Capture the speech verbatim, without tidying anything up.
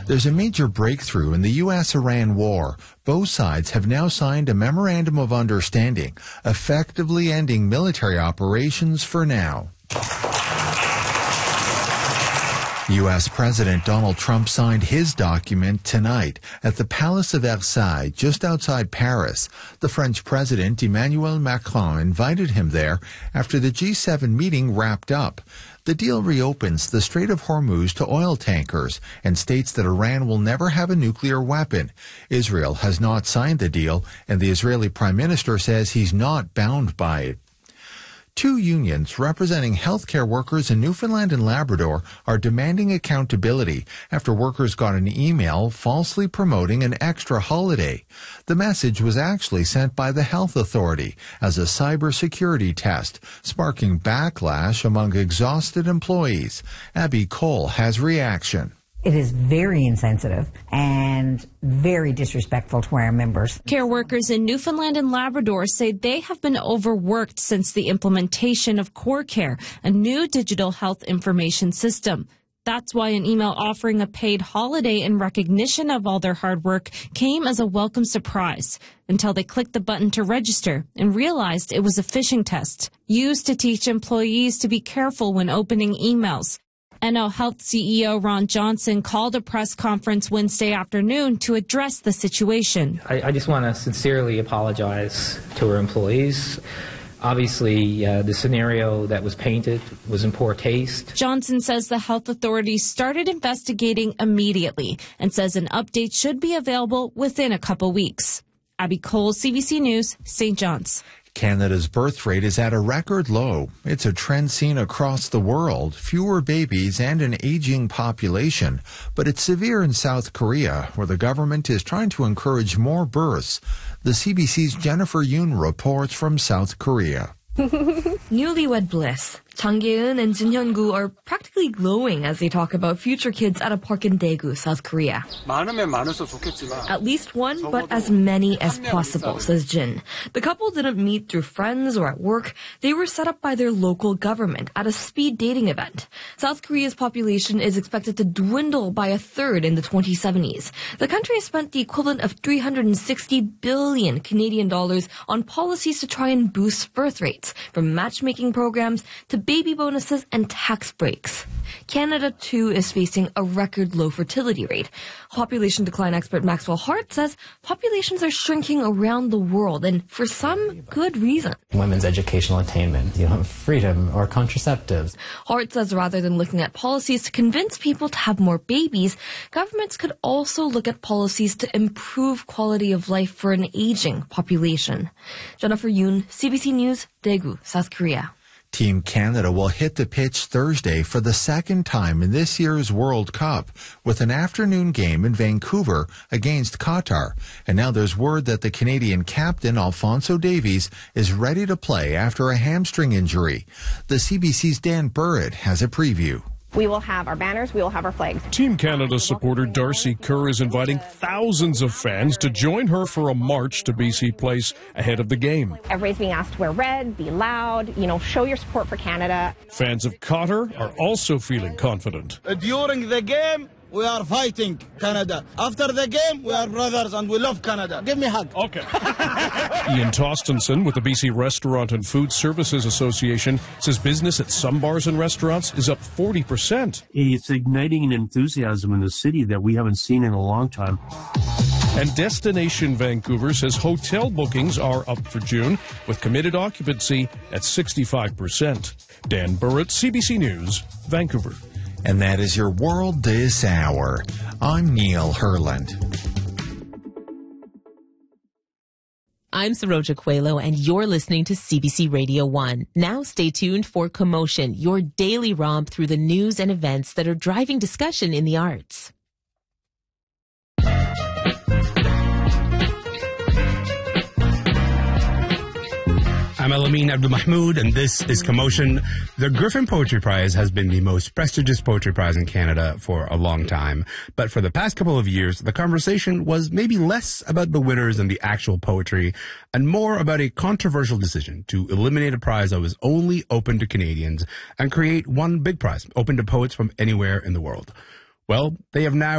There's a major breakthrough in the U S Iran war. Both sides have now signed a memorandum of understanding, effectively ending military operations for now. U S President Donald Trump signed his document tonight at the Palace of Versailles, just outside Paris. The French President Emmanuel Macron invited him there after the G seven meeting wrapped up. The deal reopens the Strait of Hormuz to oil tankers and states that Iran will never have a nuclear weapon. Israel has not signed the deal, and the Israeli Prime Minister says he's not bound by it. Two unions representing healthcare workers in Newfoundland and Labrador are demanding accountability after workers got an email falsely promoting an extra holiday. The message was actually sent by the health authority as a cybersecurity test, sparking backlash among exhausted employees. Abby Cole has reaction. It is very insensitive and very disrespectful to our members. Care workers in Newfoundland and Labrador say they have been overworked since the implementation of CoreCare, a new digital health information system. That's why an email offering a paid holiday in recognition of all their hard work came as a welcome surprise until they clicked the button to register and realized it was a phishing test used to teach employees to be careful when opening emails. N O Health C E O Ron Johnson called a press conference Wednesday afternoon to address the situation. I, I just want to sincerely apologize to our employees. Obviously, uh, the scenario that was painted was in poor taste. Johnson says the health authorities started investigating immediately and says an update should be available within a couple weeks. Abby Cole, C B C News, Saint John's. Canada's birth rate is at a record low. It's a trend seen across the world, fewer babies and an aging population. But it's severe in South Korea, where the government is trying to encourage more births. The C B C's Jennifer Yoon reports from South Korea. Newlywed bliss. Chang Ye-eun and Jin Hyun-gu are practically glowing as they talk about future kids at a park in Daegu, South Korea. At least one, but as many as possible, says Jin. The couple didn't meet through friends or at work. They were set up by their local government at a speed dating event. South Korea's population is expected to dwindle by a third in the twenty seventies. The country has spent the equivalent of three hundred sixty billion Canadian dollars on policies to try and boost birth rates, from matchmaking programs to baby bonuses and tax breaks. Canada, too, is facing a record low fertility rate. Population decline expert Maxwell Hart says populations are shrinking around the world, and for some good reason. Women's educational attainment, you know, freedom or contraceptives. Hart says rather than looking at policies to convince people to have more babies, governments could also look at policies to improve quality of life for an aging population. Jennifer Yoon, C B C News, Daegu, South Korea. Team Canada will hit the pitch Thursday for the second time in this year's World Cup with an afternoon game in Vancouver against Qatar. And now there's word that the Canadian captain, Alphonso Davies, is ready to play after a hamstring injury. The C B C's Dan Burritt has a preview. We will have our banners, we will have our flags. Team Canada supporter Darcy Kerr is inviting thousands of fans to join her for a march to B C Place ahead of the game. Everybody's being asked to wear red, be loud, you know, show your support for Canada. Fans of Qatar are also feeling confident. During the game, we are fighting Canada. After the game, we are brothers and we love Canada. Give me a hug. Okay. Ian Tostenson with the B C Restaurant and Food Services Association says business at some bars and restaurants is up forty percent. It's igniting an enthusiasm in the city that we haven't seen in a long time. And Destination Vancouver says hotel bookings are up for June, with committed occupancy at sixty-five percent. Dan Burritt, C B C News, Vancouver. And that is your World This Hour. I'm Neil Herland. I'm Saroja Coelho, and you're listening to C B C Radio one. Now stay tuned for Commotion, your daily romp through the news and events that are driving discussion in the arts. I'm Elamin Abdul Mahmoud, and this is Commotion. The Griffin Poetry Prize has been the most prestigious poetry prize in Canada for a long time. But for the past couple of years, the conversation was maybe less about the winners and the actual poetry, and more about a controversial decision to eliminate a prize that was only open to Canadians and create one big prize open to poets from anywhere in the world. Well, they have now